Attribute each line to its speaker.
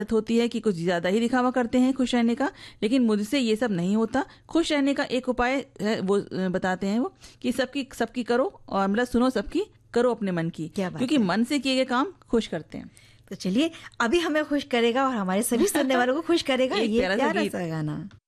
Speaker 1: होती है कि कुछ ज़्यादा ही दिखावा करते हैं खुश रहने का, लेकिन मुझसे ये सब नहीं होता। खुश रहने का एक उपाय है, वो बताते हैं वो कि सबकी सबकी करो, और मतलब सुनो सबकी, करो अपने मन की,
Speaker 2: क्या बात
Speaker 1: क्योंकि
Speaker 2: है।
Speaker 1: मन से किए गए काम खुश करते हैं।
Speaker 2: तो चलिए, अभी हमें खुश करेगा और हमारे सभी सुनने वालों को खुश करेगा
Speaker 1: एक
Speaker 2: ये
Speaker 1: प्यारा सा
Speaker 2: प्यारा
Speaker 1: गीत।
Speaker 2: सा गाना।